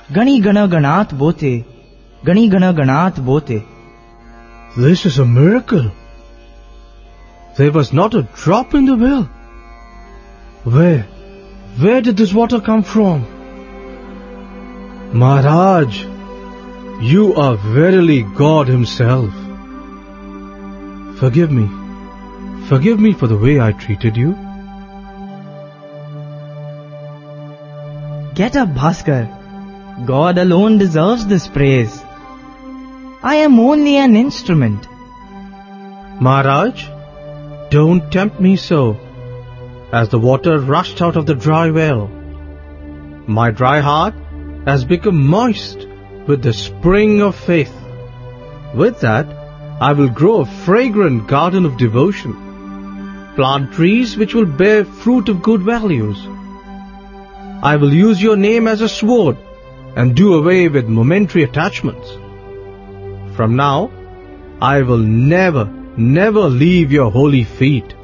Gani Gana Ganat Bote, Gani Gana Ganat Bote. This is a miracle. There was not a drop in the well. Where did this water come from? Maharaj, you are verily God himself. Forgive me for the way I treated you. Get up, Bhaskar. God alone deserves this praise. I am only an instrument. Maharaj, don't tempt me so, as the water rushed out of the dry well. My dry heart has become moist with the spring of faith. With that, I will grow a fragrant garden of devotion, plant trees which will bear fruit of good values. I will use your name as a sword and do away with momentary attachments. From now, I will never leave your holy feet.